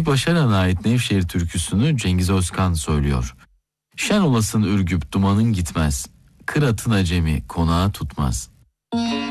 Başaran'a ait Nevşehir türküsünü Cengiz Özkan söylüyor. Şen olasın Ürgüp dumanın gitmez, kır atın acemi konağa tutmaz.